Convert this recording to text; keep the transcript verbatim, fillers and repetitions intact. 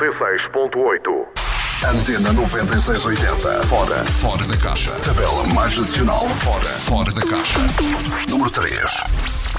noventa e seis ponto oito. Antena noventa e seis oitenta. Fora. Fora da caixa. Tabela mais nacional. Fora. Fora da caixa. Número três.